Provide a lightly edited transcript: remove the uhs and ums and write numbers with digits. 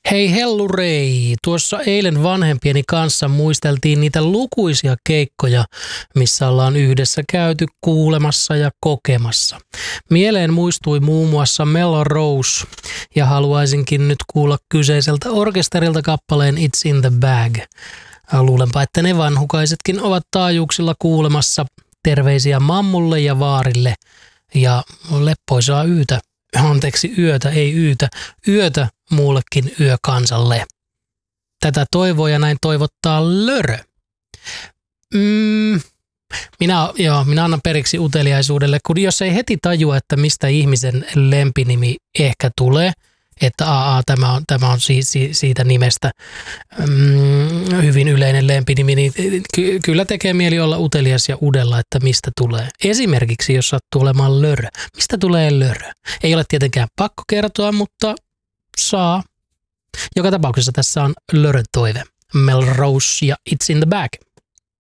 Hei hellurei! Tuossa eilen vanhempieni kanssa muisteltiin niitä lukuisia keikkoja, missä ollaan yhdessä käyty kuulemassa ja kokemassa. Mieleen muistui muun muassa Melrose ja haluaisinkin nyt kuulla kyseiseltä orkesterilta kappaleen It's in the Bag. Luulenpa, että ne vanhukaisetkin ovat taajuuksilla kuulemassa. Terveisiä mammulle ja vaarille ja leppoisaa yötä. Anteeksi, yötä, ei yytä. Yötä muullekin yökansalle. Tätä toivoo ja näin toivottaa Lörö. Minä annan periksi uteliaisuudelle, kun jos ei heti tajua, että mistä ihmisen lempinimi ehkä tulee, että tämä on siitä nimestä hyvin yleinen lempinimi, niin kyllä tekee mieli olla utelias ja udella, että mistä tulee. Esimerkiksi, jos sattuu olemaan Lörö. Mistä tulee Lörö? Ei ole tietenkään pakko kertoa, mutta saa. Joka tapauksessa tässä on Lörön toive. Melrose ja It's in the Bag.